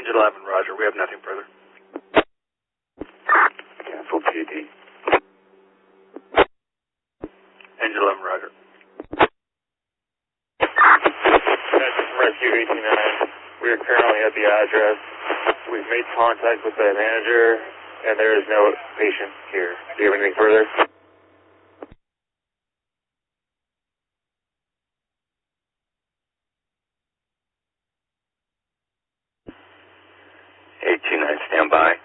Engine 11, roger. We have nothing further. Cancel PAD. Engine 11, roger. That's from Rescue 189. We are currently at the address. We've made contact with the manager, and there is no patient here. Do you have anything further? 829, stand by.